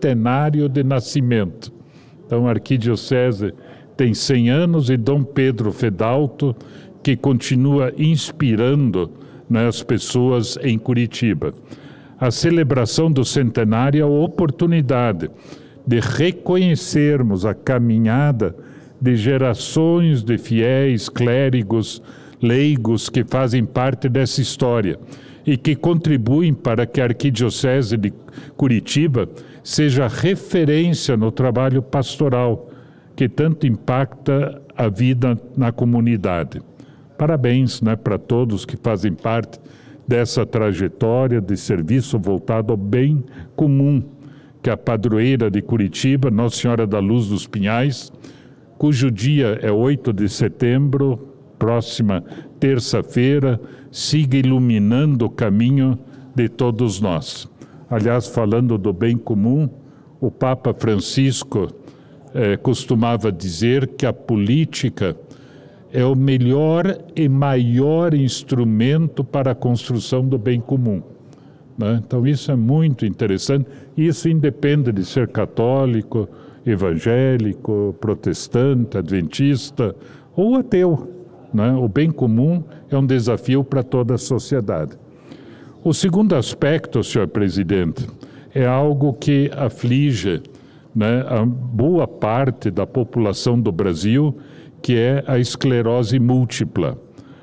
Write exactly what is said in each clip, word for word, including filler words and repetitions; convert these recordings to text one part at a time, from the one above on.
centenário de nascimento. Então, a Arquidiocese tem cem anos e Dom Pedro Fedalto, que continua inspirando, né, as pessoas em Curitiba. A celebração do centenário é a oportunidade de reconhecermos a caminhada de gerações de fiéis, clérigos, leigos que fazem parte dessa história e que contribuem para que a Arquidiocese de Curitiba seja referência no trabalho pastoral, que tanto impacta a vida na comunidade. Parabéns, né, para todos que fazem parte dessa trajetória de serviço voltado ao bem comum, que a padroeira de Curitiba, Nossa Senhora da Luz dos Pinhais, cujo dia é oito de setembro, próxima terça-feira, siga iluminando o caminho de todos nós. Aliás, falando do bem comum, o Papa Francisco eh, costumava dizer que a política é o melhor e maior instrumento para a construção do bem comum, né? Então isso é muito interessante. Isso independe de ser católico, evangélico, protestante, adventista ou ateu, né? O bem comum é um desafio para toda a sociedade. O segundo aspecto, senhor presidente, é algo que aflige, né, a boa parte da população do Brasil, que é a esclerose múltipla.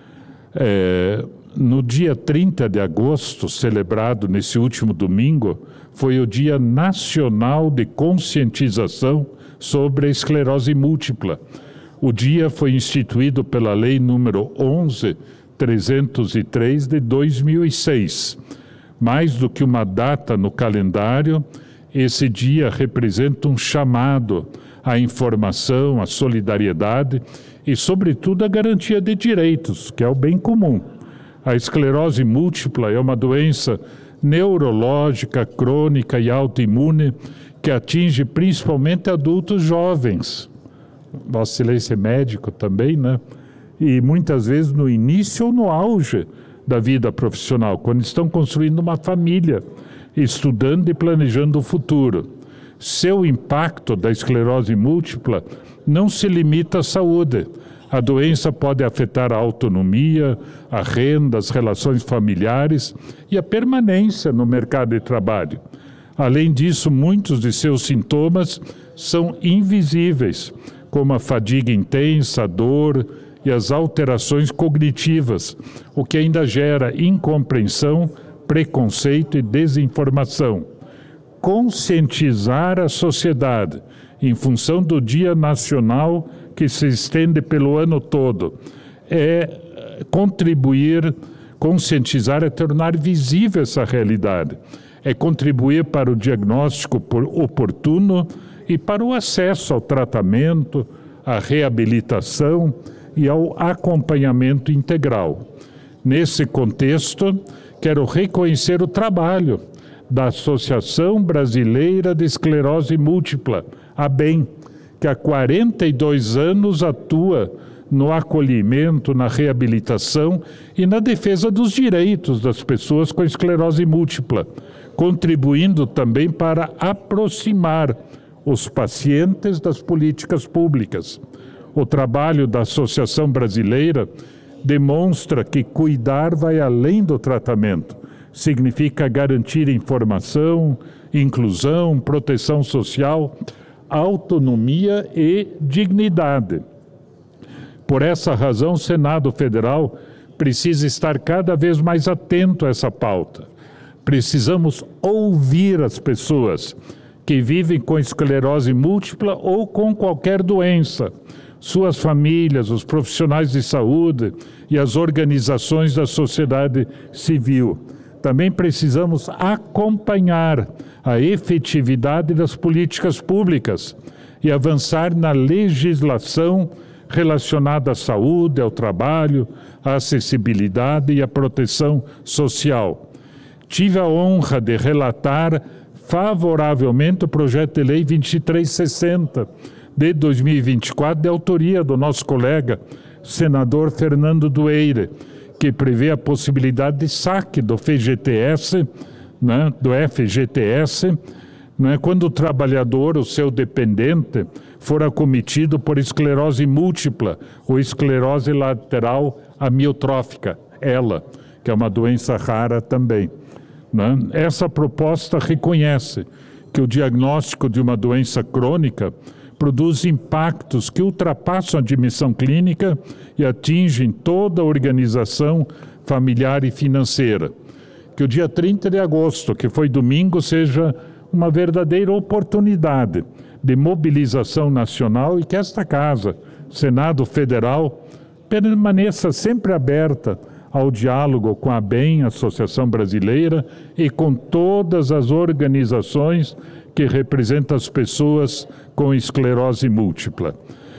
É, no dia trinta de agosto, celebrado nesse último domingo, foi o Dia Nacional de Conscientização sobre a Esclerose Múltipla. O dia foi instituído pela Lei número onze mil trezentos e três de dois mil e seis. Mais do que uma data no calendário, esse dia representa um chamado à informação, à solidariedade e, sobretudo, à garantia de direitos, que é o bem comum. A esclerose múltipla é uma doença neurológica, crônica e autoimune que atinge principalmente adultos jovens. Vossa Excelência é médico também, né? E muitas vezes no início ou no auge da vida profissional, quando estão construindo uma família, estudando e planejando o futuro. Seu impacto da esclerose múltipla não se limita à saúde. A doença pode afetar a autonomia, a renda, as relações familiares e a permanência no mercado de trabalho. Além disso, muitos de seus sintomas são invisíveis, como a fadiga intensa, a dor e as alterações cognitivas, o que ainda gera incompreensão, preconceito e desinformação. Conscientizar a sociedade em função do Dia Nacional que se estende pelo ano todo é contribuir, conscientizar é tornar visível essa realidade, é contribuir para o diagnóstico oportuno e para o acesso ao tratamento, à reabilitação e ao acompanhamento integral. Nesse contexto, quero reconhecer o trabalho da Associação Brasileira de Esclerose Múltipla, a ABEM, que há quarenta e dois anos atua no acolhimento, na reabilitação e na defesa dos direitos das pessoas com esclerose múltipla, contribuindo também para aproximar os pacientes das políticas públicas. O trabalho da Associação Brasileira demonstra que cuidar vai além do tratamento. Significa garantir informação, inclusão, proteção social, autonomia e dignidade. Por essa razão, o Senado Federal precisa estar cada vez mais atento a essa pauta. Precisamos ouvir as pessoas que vivem com esclerose múltipla ou com qualquer doença, suas famílias, os profissionais de saúde e as organizações da sociedade civil. Também precisamos acompanhar a efetividade das políticas públicas e avançar na legislação relacionada à saúde, ao trabalho, à acessibilidade e à proteção social. Tive a honra de relatar favoravelmente o projeto de lei vinte e três sessenta de dois mil e vinte e quatro, de autoria do nosso colega, senador Fernando Dueire, que prevê a possibilidade de saque do F G T S, né, do F G T S, não é? Quando o trabalhador, o seu dependente, for acometido por esclerose múltipla ou esclerose lateral amiotrófica, ela, que é uma doença rara também, né? Essa proposta reconhece que o diagnóstico de uma doença crônica produz impactos que ultrapassam a dimensão clínica e atingem toda a organização familiar e financeira. Que o dia trinta de agosto, que foi domingo, seja uma verdadeira oportunidade de mobilização nacional e que esta Casa, Senado Federal, permaneça sempre aberta ao diálogo com a B E M, Associação Brasileira, e com todas as organizações que representam as pessoas com esclerose múltipla.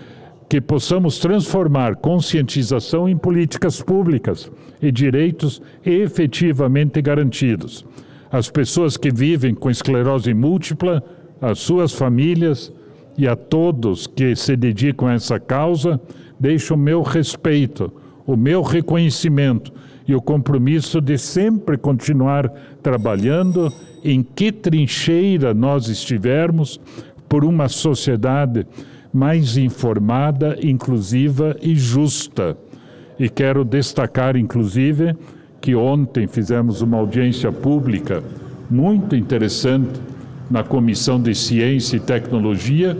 Que possamos transformar conscientização em políticas públicas e direitos efetivamente garantidos. As pessoas que vivem com esclerose múltipla, as suas famílias e a todos que se dedicam a essa causa, deixo o meu respeito, o meu reconhecimento e o compromisso de sempre continuar trabalhando em que trincheira nós estivermos por uma sociedade mais informada, inclusiva e justa. E quero destacar, inclusive, que ontem fizemos uma audiência pública muito interessante na Comissão de Ciência e Tecnologia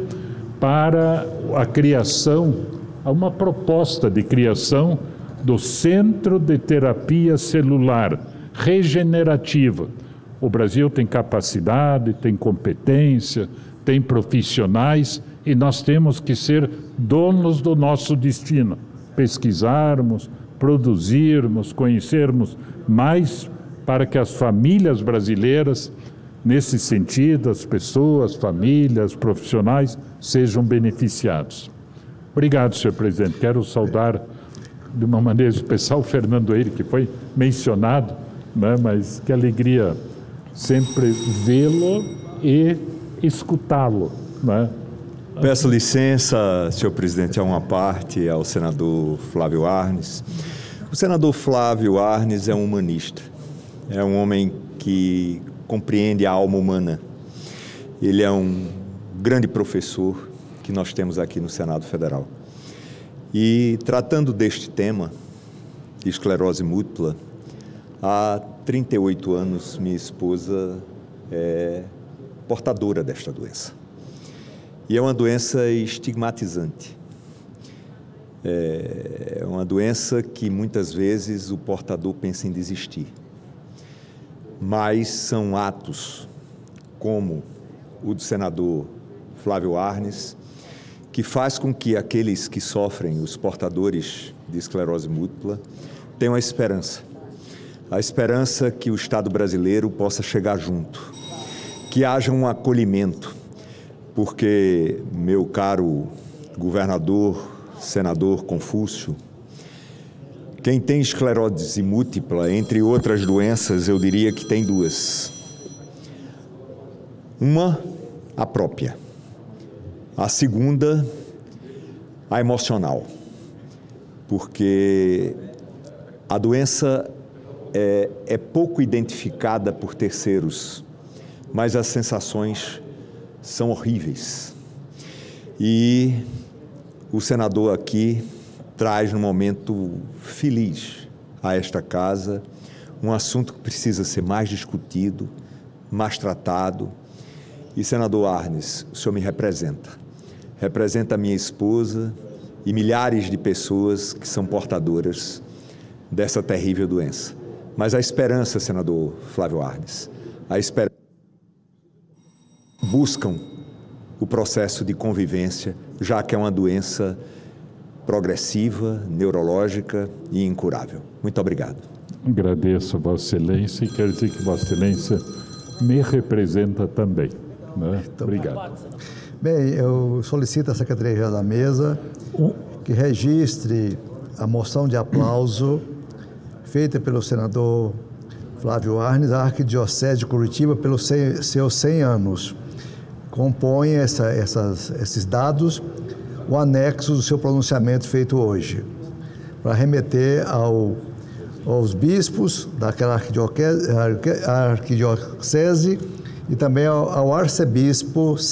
para a criação, uma proposta de criação do Centro de Terapia Celular Regenerativa. O Brasil tem capacidade, tem competência, tem profissionais e nós temos que ser donos do nosso destino, pesquisarmos, produzirmos, conhecermos mais para que as famílias brasileiras, nesse sentido, as pessoas, famílias, profissionais, sejam beneficiados. Obrigado, senhor presidente. Quero saudar de uma maneira especial o Fernando Eire, que foi mencionado, né, mas que alegria sempre vê-lo e escutá-lo, né? Peço licença, senhor presidente, a uma parte, ao senador Flávio Arnes. O senador Flávio Arnes é um humanista, é um homem que compreende a alma humana. Ele é um grande professor que nós temos aqui no Senado Federal. E tratando deste tema, de esclerose múltipla, há trinta e oito anos minha esposa é portadora desta doença. E é uma doença estigmatizante. É uma doença que muitas vezes o portador pensa em desistir. Mas são atos como o do senador Flávio Arnes, que faz com que aqueles que sofrem, os portadores de esclerose múltipla, tenham a esperança. A esperança que o Estado brasileiro possa chegar junto, que haja um acolhimento, porque, meu caro governador, senador Confúcio, quem tem esclerose múltipla, entre outras doenças, eu diria que tem duas. Uma, a própria. A segunda, a emocional. Porque a doença é, é pouco identificada por terceiros, mas as sensações são horríveis. E o senador aqui traz, num momento feliz a esta casa, um assunto que precisa ser mais discutido, mais tratado. E, senador Arnes, o senhor me representa. Representa a minha esposa e milhares de pessoas que são portadoras dessa terrível doença. Mas a esperança, senador Flávio Arnes, a esperança buscam o processo de convivência, já que é uma doença progressiva, neurológica e incurável. Muito obrigado. Agradeço a Vossa Excelência e quero dizer que Vossa Excelência me representa também, né? Obrigado. Bem, eu solicito à Secretaria da Mesa que registre a moção de aplauso feita pelo senador Flávio Arnes, à Arquidiocese de Curitiba, pelos seus cem anos. Compõe essa, essas, esses dados o anexo do seu pronunciamento feito hoje, para remeter ao, aos bispos daquela arquidiocese, arquidiocese e também ao, ao arcebispo